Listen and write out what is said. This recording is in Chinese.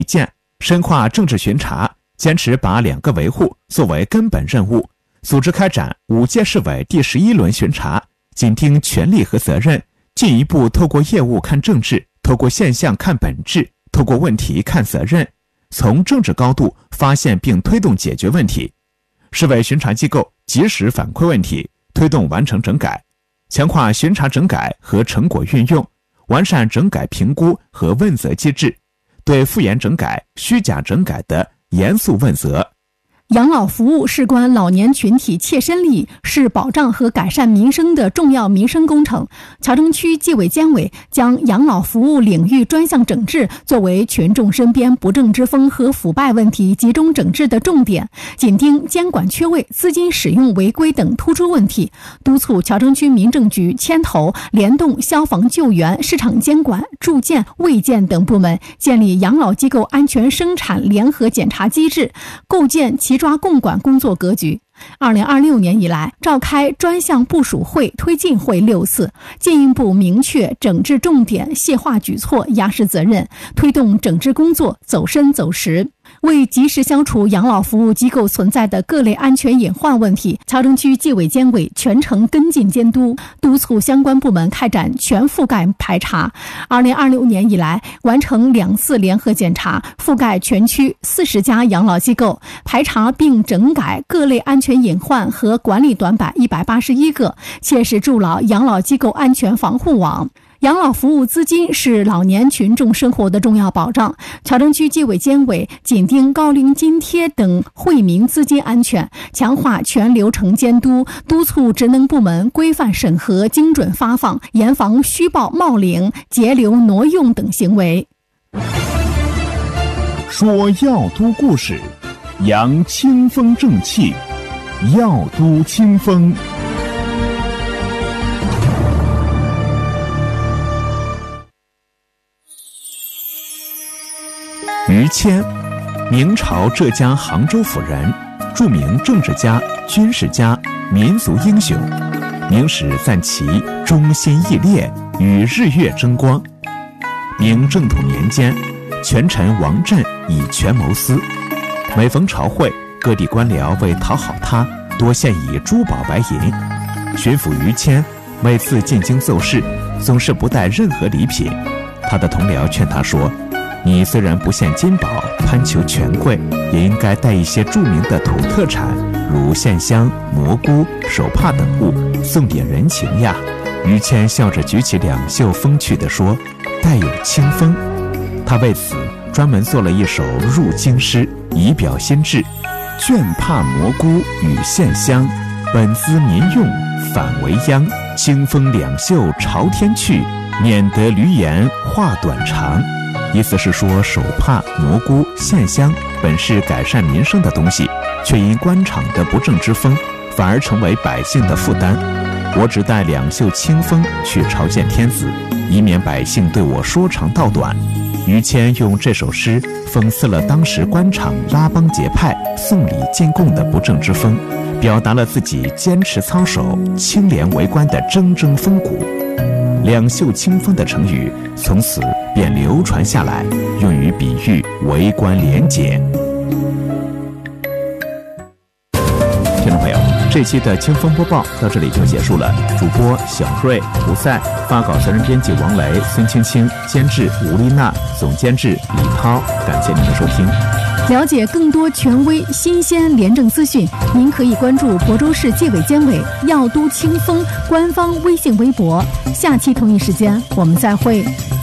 见，深化政治巡查，坚持把2个维护作为根本任务，组织开展5届市委第11轮巡查，紧盯权力和责任，进一步透过业务看政治，透过现象看本质，透过问题看责任，从政治高度发现并推动解决问题。市委巡查机构及时反馈问题，推动完成整改，强化巡查整改和成果运用，完善整改评估和问责机制，对复研整改、虚假整改的严肃问责。 养老服务事关老年群体切身利益，是保障和改善民生的重要民生工程。乔城区纪委监委将养老服务领域专项整治作为群众身边不正之风和腐败问题集中整治的重点，紧盯监管缺位、资金使用违规等突出问题，督促乔城区民政局牵头联动消防救援、市场监管、住建、卫健等部门，建立养老机构安全生产联合检查机制，构建齐抓共管工作格局。2026年以来，召开专项部署会、推进会6次，进一步明确整治重点、细化举措、压实责任，推动整治工作走深走实。为及时消除养老服务机构存在的各类安全隐患问题，乔城区纪委监委全程跟进监督，督促相关部门开展全覆盖排查。2026年以来，完成2次联合检查，覆盖全区40家养老机构，排查并整改各类安全隐患和管理短板181个，切实筑牢养老机构安全防护网。养老服务资金是老年群众生活的重要保障，乔城区纪委监委紧盯高龄津贴等惠民资金安全，强化全流程监督，督促职能部门规范审核、精准发放，严防虚报冒领、截留挪用等行为。 说药都故事，扬清风正气，药都清风。 于谦，明朝浙江杭州府人，著名政治家、军事家、民族英雄。明史赞其忠心义烈，与日月争光。明正统年间，权臣王振以权谋私，每逢朝会，各地官僚为讨好他，多献以珠宝白银。巡抚于谦每次进京奏事，总是不带任何礼品。他的同僚劝他说，你虽然不献金宝，攀求权贵，也应该带一些著名的土特产，如线香、蘑菇、手帕等物，送点人情呀。于谦笑着举起2袖，风趣地说，带有清风。他为此专门做了一首入京诗，以表心志。绢帕蘑菇与线香，本资民用反为殃。清风2袖朝天去，免得驴言话短长。意思是说，手帕、蘑菇、线香本是改善民生的东西，却因官场的不正之风，反而成为百姓的负担。我只带2袖清风去朝见天子，以免百姓对我说长道短。于谦用这首诗讽刺了当时官场拉帮结派、送礼进贡的不正之风，表达了自己坚持操守、清廉为官的铮铮风骨。2袖清风的成语从此便流传下来，用于比喻为官廉洁。听众朋友，这期的清风播报到这里就结束了。主播小瑞、胡赛，发稿责任编辑王雷、孙青青，监制吴丽娜，总监制李涛。感谢您的收听。 了解更多权威、新鲜、廉政资讯，您可以关注亳州市纪委监委药都清风官方微信微博。下期同一时间我们再会。